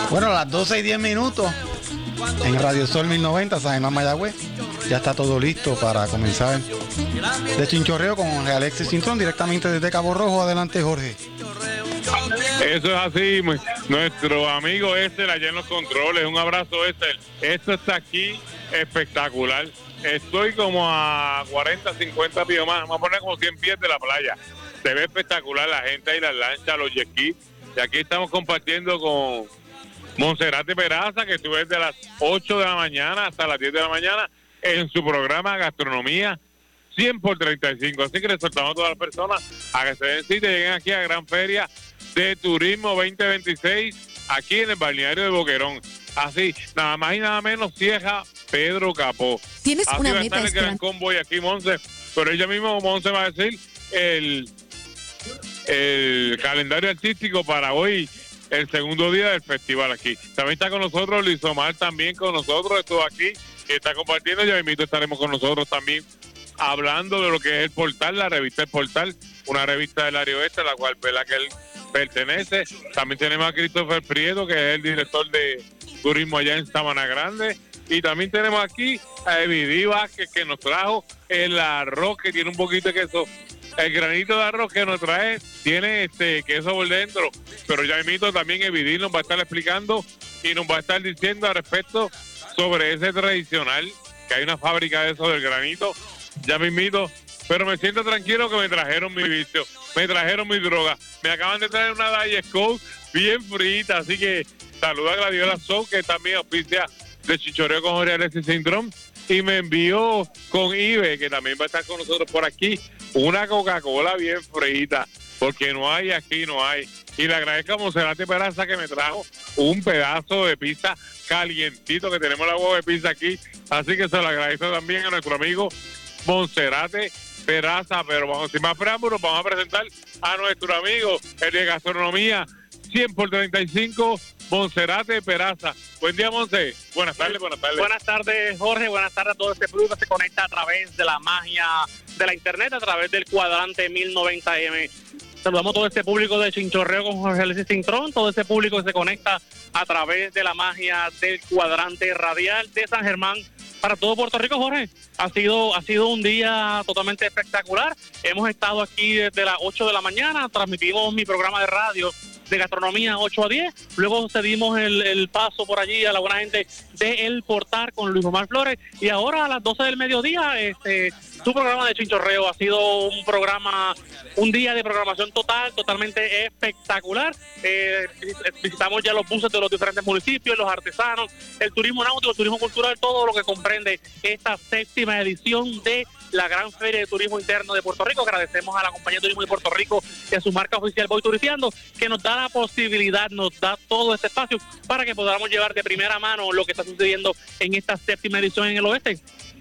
Bueno, a las 12:10 en Radio Sol 1090, San Germán, Mayagüez. Ya está todo listo para comenzar de chinchorreo con Jorge Alexis Cintrón directamente desde Cabo Rojo. Adelante, Jorge. Eso es así, nuestro amigo Estel allá en los controles. Un abrazo, Estel. Esto está aquí espectacular. Estoy como a 40, 50 pies más. Vamos a poner como 100 pies de la playa. Se ve espectacular la gente ahí, las lanchas, los jet skis. Y aquí estamos compartiendo con Monserrate Peraza, que estuvo desde las 8 de la mañana hasta las 10 de la mañana en su programa Gastronomía 100 por 35. Así que le soltamos a todas las personas a que se den cita y lleguen aquí a Gran Feria de Turismo 2026, aquí en el balneario de Boquerón. Así, nada más y nada menos, Cieja Pedro Capó. Tienes así una va a meta estar el gran convoy aquí, Monse, pero ella mismo, Monse, va a decir el calendario artístico para hoy, el segundo día del festival aquí. También está con nosotros Luis Omar, también con nosotros, estuvo aquí, que está compartiendo. Ya mismo estaremos con nosotros también hablando de lo que es el Portal, la revista El Portal, una revista del área oeste, a la cual, ¿verdad?, que él pertenece. También tenemos a Christopher Prieto, que es el director de turismo allá en Sabana Grande. Y también tenemos aquí a Evidí Vázquez, que nos trajo el arroz, que tiene un poquito de queso. El granito de arroz que nos trae tiene queso por dentro, pero ya mismo también Evidí nos va a estar explicando y nos va a estar diciendo al respecto sobre ese tradicional, que hay una fábrica de eso del granito, ya mismito. Pero me siento tranquilo que me trajeron mi vicio, me trajeron mi droga, me acaban de traer una Diet Coke bien frita, así que saluda a Gladiola Show, que también auspicia de Chichoreo con Jorge Alexis Cintrón, y me envió con Ibe, que también va a estar con nosotros por aquí, una Coca-Cola bien frita, porque no hay aquí, no hay. Y le agradezco a Monserrate Peraza, que me trajo un pedazo de pizza calientito, que tenemos la huevo de pizza aquí, así que se lo agradezco también a nuestro amigo Monserrate Peraza. Pero vamos, sin más preámbulos, vamos a presentar a nuestro amigo, el de Gastronomía 100 por 35, Monserrate Peraza. Buen día, Monse. Buenas tardes, buenas tardes. Buenas tardes, Jorge. Buenas tardes a todo este público que se conecta a través de la magia de la internet, a través del cuadrante 1090M. Saludamos a todo este público de Chinchorreo con Jorge Alexis Cintrón, todo este público que se conecta a través de la magia del cuadrante radial de San Germán para todo Puerto Rico, Jorge. Ha sido un día totalmente espectacular. Hemos estado aquí desde las 8 de la mañana, transmitimos mi programa de radio de gastronomía 8 a 10, luego cedimos el paso por allí a la buena gente de El Portal con Luis Omar Flores, y ahora a las 12 del mediodía su programa de Chinchorreo. Ha sido un día de programación totalmente espectacular. Visitamos ya los buses de los diferentes municipios, los artesanos, el turismo náutico, el turismo cultural, todo lo que comprende esta 7ª edición de la Gran Feria de Turismo Interno de Puerto Rico. Agradecemos a la Compañía de Turismo de Puerto Rico y a su marca oficial Voy Turisteando, que nos da la posibilidad, nos da todo este espacio para que podamos llevar de primera mano lo que está sucediendo en esta 7ª edición en el oeste.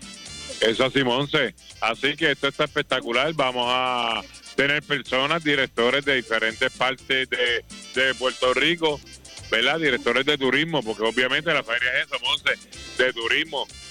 Eso así, Monse. Así que esto está espectacular. Vamos a tener personas, directores de diferentes partes de Puerto Rico, ¿verdad? Directores de turismo, porque obviamente la feria es eso, Monse, de turismo.